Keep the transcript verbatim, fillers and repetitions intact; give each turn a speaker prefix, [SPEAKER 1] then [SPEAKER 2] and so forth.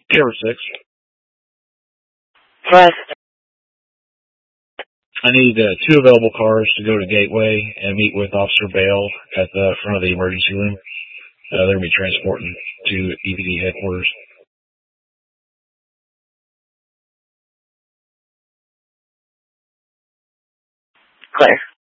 [SPEAKER 1] Camera six.
[SPEAKER 2] Press.
[SPEAKER 1] I need uh, two available cars to go to Gateway and meet with Officer Bale at the front of the emergency room. Uh, they're going to be transporting to E P D headquarters.
[SPEAKER 2] Clear.